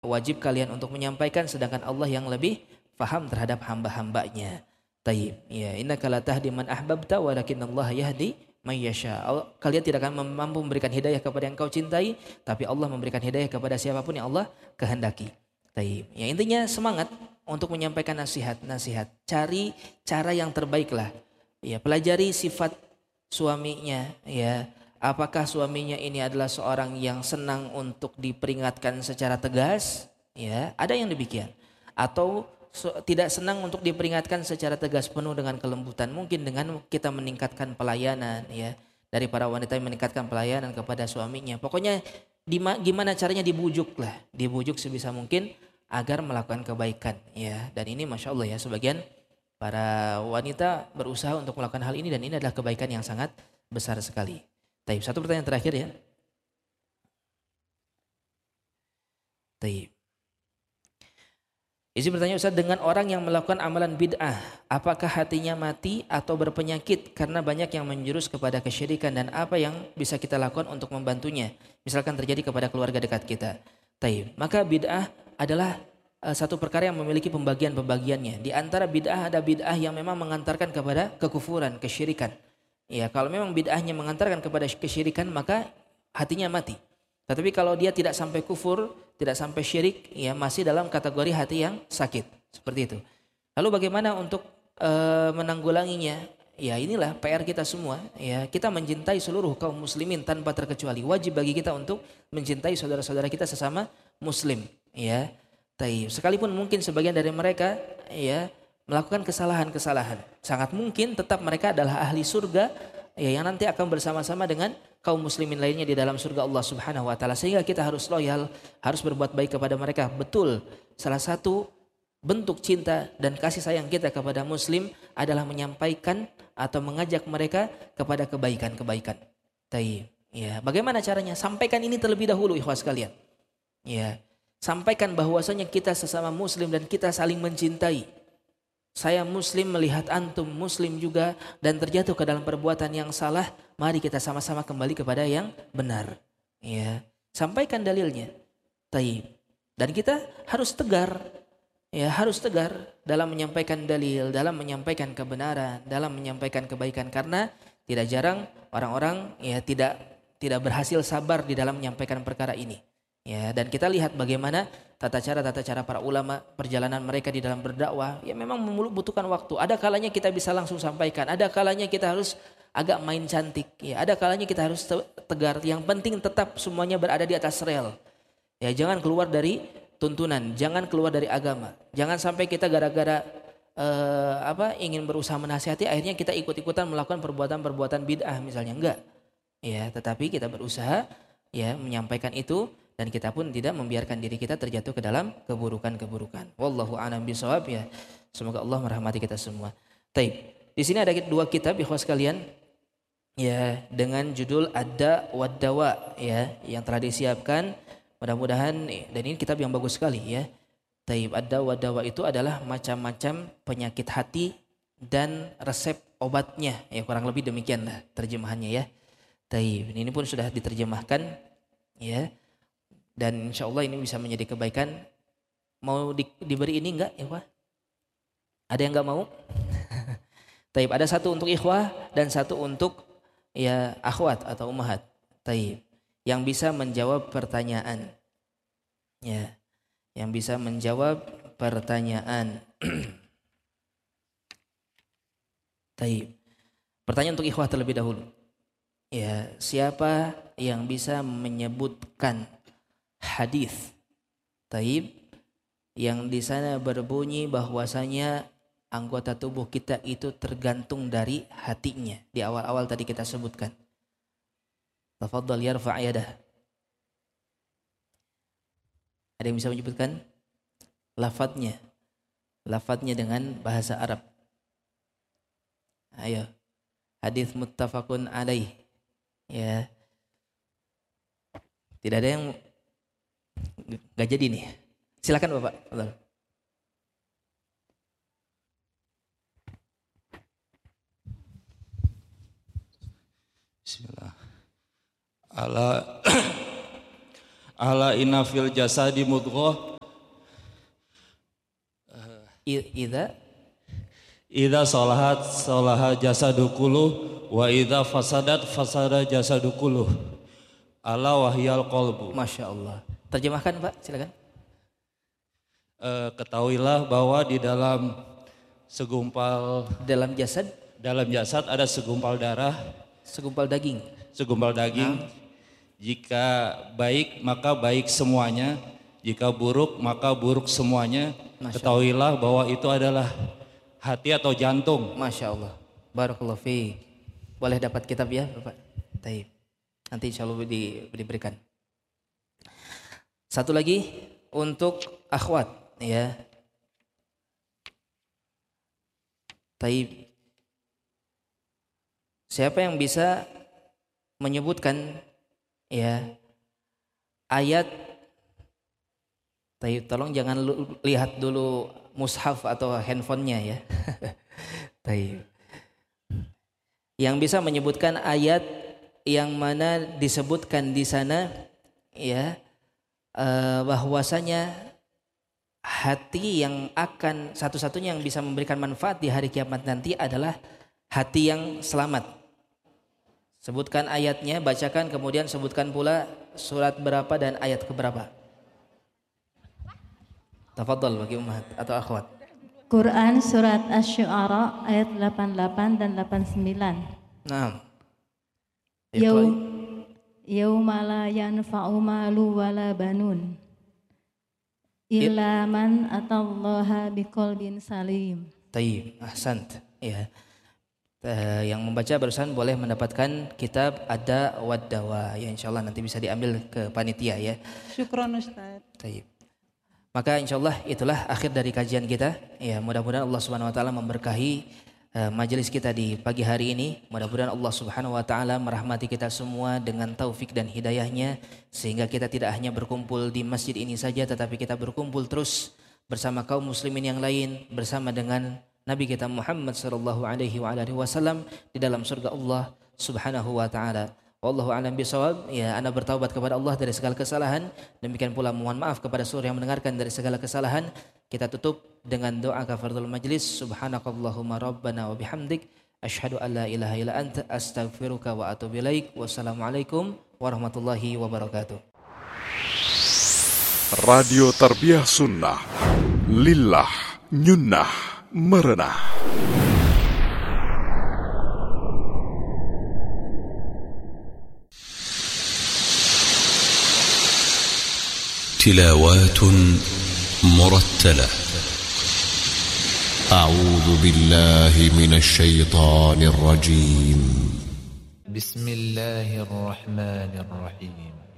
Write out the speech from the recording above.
wajib kalian untuk menyampaikan, sedangkan Allah yang lebih faham terhadap hamba-hambanya. Taib. Ya, innaka la tahdi man ahbabta walakinnallaha yahdi may yasha. Kalian tidak akan mampu memberikan hidayah kepada yang kau cintai, tapi Allah memberikan hidayah kepada siapapun yang Allah kehendaki. Taib. Ya, intinya semangat untuk menyampaikan nasihat. Cari cara yang terbaik lah. Ya, pelajari sifat suaminya, ya. Apakah suaminya ini adalah seorang yang senang untuk diperingatkan secara tegas? Ya, ada yang demikian. Atau tidak senang untuk diperingatkan secara tegas penuh dengan kelembutan. Mungkin dengan kita meningkatkan pelayanan, ya. Dari para wanita yang meningkatkan pelayanan kepada suaminya. Pokoknya gimana caranya dibujuk lah. Dibujuk sebisa mungkin agar melakukan kebaikan, ya. Dan ini Masya Allah ya, sebagian para wanita berusaha untuk melakukan hal ini, dan ini adalah kebaikan yang sangat besar sekali. Taib, satu pertanyaan terakhir ya. Taib. Izin bertanya Ustaz, dengan orang yang melakukan amalan bid'ah, apakah hatinya mati atau berpenyakit karena banyak yang menjurus kepada kesyirikan, dan apa yang bisa kita lakukan untuk membantunya? Misalkan terjadi kepada keluarga dekat kita. Taib. Maka bid'ah adalah satu perkara yang memiliki pembagian-pembagiannya. Di antara bid'ah ada bid'ah yang memang mengantarkan kepada kekufuran, kesyirikan. Ya, kalau memang bid'ahnya mengantarkan kepada kesyirikan, maka hatinya mati. Tetapi kalau dia tidak sampai kufur, tidak sampai syirik, ya masih dalam kategori hati yang sakit. Seperti itu. Lalu bagaimana untuk menanggulanginya? Ya, inilah PR kita semua. Ya, kita mencintai seluruh kaum muslimin tanpa terkecuali. Wajib bagi kita untuk mencintai saudara-saudara kita sesama muslim. Ya, sekalipun mungkin sebagian dari mereka, ya, melakukan kesalahan-kesalahan, sangat mungkin tetap mereka adalah ahli surga, ya, yang nanti akan bersama-sama dengan kaum muslimin lainnya di dalam surga Allah Subhanahu wa taala. Sehingga kita harus loyal, harus berbuat baik kepada mereka. Betul, salah satu bentuk cinta dan kasih sayang kita kepada muslim adalah menyampaikan atau mengajak mereka kepada kebaikan-kebaikan. Ya, bagaimana caranya? Sampaikan ini terlebih dahulu, ikhwas sekalian. Ya, sampaikan bahwasanya kita sesama muslim dan kita saling mencintai. Saya muslim melihat antum muslim juga dan terjatuh ke dalam perbuatan yang salah, mari kita sama-sama kembali kepada yang benar. Ya, sampaikan dalilnya. Dan kita harus tegar. Ya, harus tegar dalam menyampaikan dalil, dalam menyampaikan kebenaran, dalam menyampaikan kebaikan, karena tidak jarang orang-orang ya tidak berhasil sabar di dalam menyampaikan perkara ini. Ya, dan kita lihat bagaimana tata cara para ulama, perjalanan mereka di dalam berdakwah, ya memang membutuhkan waktu. Ada kalanya kita bisa langsung sampaikan, ada kalanya kita harus agak main cantik, ya, ada kalanya kita harus tegar. Yang penting tetap semuanya berada di atas rel. Ya, jangan keluar dari tuntunan, jangan keluar dari agama. Jangan sampai kita gara-gara ingin berusaha menasihati, akhirnya kita ikut-ikutan melakukan perbuatan-perbuatan bid'ah misalnya, enggak. Ya, tetapi kita berusaha ya menyampaikan itu, dan kita pun tidak membiarkan diri kita terjatuh ke dalam keburukan-keburukan. Wallahu a'lam bishawab, ya. Semoga Allah merahmati kita semua. Taib. Di sini ada dua kitab ikhwas sekalian, ya, dengan judul Ad-Da' wad-Dawa, ya, yang telah disiapkan. Mudah-mudahan, dan ini kitab yang bagus sekali, ya. Taib. Ad-Da' wad-Dawa itu adalah macam-macam penyakit hati dan resep obatnya, ya, kurang lebih demikianlah terjemahannya, ya. Taib. Ini pun sudah diterjemahkan, ya. Dan insya Allah ini bisa menjadi kebaikan. Mau diberi ini enggak, ikhwah? Ada yang enggak mau? Taib, ada satu untuk ikhwah dan satu untuk ya akhwat atau ummahat. Taib, yang bisa menjawab pertanyaan. Ya, yang bisa menjawab pertanyaan. Taib. Pertanyaan untuk ikhwah terlebih dahulu. Ya, siapa yang bisa menyebutkan hadis taib yang di sana berbunyi bahwasanya anggota tubuh kita itu tergantung dari hatinya? Di awal-awal tadi kita sebutkan. Tafadhal yarfa' yadah. Ada yang bisa menyebutkan lafadznya? Lafadznya dengan bahasa Arab. Ayo. Hadis muttafaqun alaih. Ya. Tidak ada yang gak jadi nih. Silakan Bapak. Bismillah. Ala inna fil jasadi mudghah Idza salahat salaha jasadu kulluh wa idza fasadat fasada jasadu kulluh. Ala wahyal qalbu. Masya Allah. Terjemahkan Pak, silakan. Ketahuilah bahwa di dalam segumpal jasad ada segumpal darah, segumpal daging. Jika baik maka baik semuanya, jika buruk maka buruk semuanya. Ketahuilah bahwa itu adalah hati atau jantung. Masya Allah. Barakallahu fiik. Boleh dapat kitab ya Bapak? Taib. Nanti insya Allah diberikan. Satu lagi untuk akhwat ya. Taib. Siapa yang bisa menyebutkan ya ayat? Taib, tolong jangan lihat dulu mushaf atau handphonenya ya. Taib. Yang bisa menyebutkan ayat yang mana disebutkan di sana ya bahwasanya hati yang akan satu-satunya yang bisa memberikan manfaat di hari kiamat nanti adalah hati yang selamat. Sebutkan ayatnya, bacakan, kemudian sebutkan pula surat berapa dan ayat keberapa. Tafadhal bagi ummahat atau akhwat. Quran surat Asy-Syu'ara ayat 88 dan 89. Naam. Yauma la yanfa'u malu wala banun illa man atallaha biqalbin salim. Tayyib, ahsant. Ya. Yang membaca barusan boleh mendapatkan kitab Ada wad Dawa. Ya insyaallah nanti bisa diambil ke panitia ya. Syukran Ustaz. Tayyib. Maka insyaallah itulah akhir dari kajian kita. Ya, mudah-mudahan Allah Subhanahu wa taala memberkahi majelis kita di pagi hari ini. Mudah-mudahan Allah Subhanahu wa taala merahmati kita semua dengan taufik dan hidayahnya sehingga kita tidak hanya berkumpul di masjid ini saja tetapi kita berkumpul terus bersama kaum muslimin yang lain, bersama dengan Nabi kita Muhammad sallallahu alaihi wasallam di dalam surga Allah Subhanahu wa taala. Wallahu a'lam bishawab. Ya, ana bertaubat kepada Allah dari segala kesalahan. Demikian pula mohon maaf kepada seluruh yang mendengarkan dari segala kesalahan. Kita tutup dengan doa kafaratul majlis. Subhanakallahumma rabbana wa bihamdik asyhadu an la ilaha illa anta astaghfiruka wa atubu ilaik. Wassalamualaikum warahmatullahi wabarakatuh. Radio Tarbiyah Sunnah Lillah Nyunnah Merenah. تلاوات مرتلة. أعوذ بالله من الشيطان الرجيم. بسم الله الرحمن الرحيم.